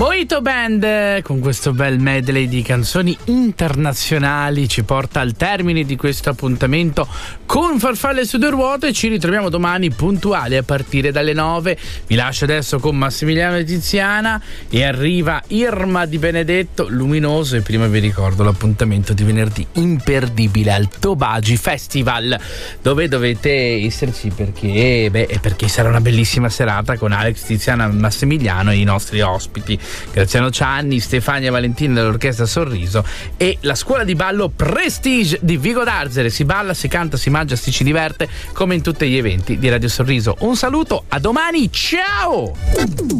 Mojito Band con questo bel medley di canzoni internazionali ci porta al termine di questo appuntamento con Farfalle su due ruote. Ci ritroviamo domani puntuali a partire dalle 9. Vi lascio adesso con Massimiliano e Tiziana e arriva Irma Di Benedetto, Luminoso, e prima vi ricordo l'appuntamento di venerdì imperdibile al Tobagi Festival, dove dovete esserci perché sarà una bellissima serata con Alex, Tiziana, Massimiliano e i nostri ospiti Graziano Cianni, Stefania Valentini dell'Orchestra Sorriso e la scuola di ballo Prestige di Vigo d'Arzere. Si balla, si canta, si mangia, si ci diverte come in tutti gli eventi di Radio Sorriso. Un saluto, a domani, ciao!